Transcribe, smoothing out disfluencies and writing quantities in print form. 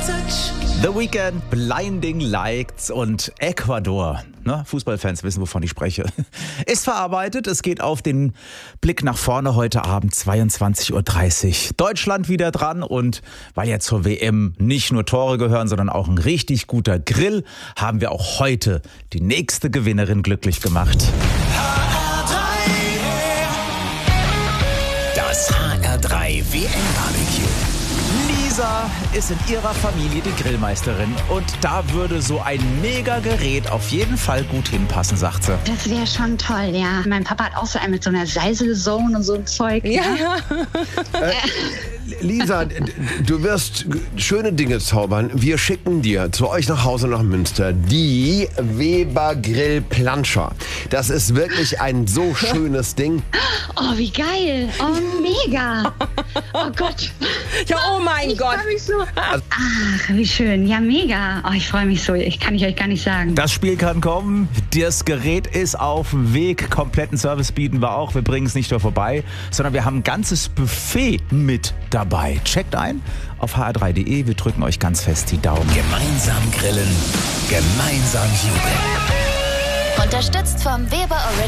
The Weeknd, Blinding Lights und Ecuador. Ne? Fußballfans wissen, wovon ich spreche. Ist verarbeitet. Es geht auf den Blick nach vorne heute Abend 22:30 Uhr. Deutschland wieder dran und weil ja zur WM nicht nur Tore gehören, sondern auch ein richtig guter Grill, haben wir auch heute die nächste Gewinnerin glücklich gemacht. Das HR3 WM-Barbecue. Lisa ist in ihrer Familie die Grillmeisterin und da würde so ein Mega-Gerät auf jeden Fall gut hinpassen, sagt sie. Das wäre schon toll, ja. Mein Papa hat auch so einen mit so einer Seiselzone und so ein Zeug. Ja. Lisa, du wirst schöne Dinge zaubern. Wir schicken dir zu euch nach Hause nach Münster die Weber Grill Planscher. Das ist wirklich ein so schönes Ding. Oh, wie geil. Oh, mega. Oh Gott. Ja, oh mein Ich Gott. freue mich so. Ach, wie schön. Ja, mega. Oh, ich freue mich so. Kann ich euch gar nicht sagen. Das Spiel kann kommen. Das Gerät ist auf dem Weg. Kompletten Service bieten wir auch. Wir bringen es nicht nur vorbei, sondern wir haben ein ganzes Buffet mit dabei. Checkt ein auf hr3.de. Wir drücken euch ganz fest die Daumen. Gemeinsam grillen, gemeinsam jubeln. Unterstützt vom Weber